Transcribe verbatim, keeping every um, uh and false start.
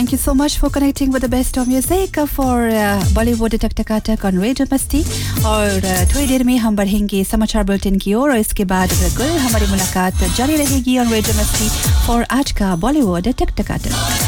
Thank you so much for connecting with the best of music for uh, Bollywood टकटकाटक on Radio मस्ती. और uh, थोड़ी देर में हम बढ़ेंगे समाचार बुलेटिन की ओर और इसके बाद बिल्कुल हमारी मुलाकात जारी रहेगी on Radio मस्ती for आज का Bollywood टकटकाटक.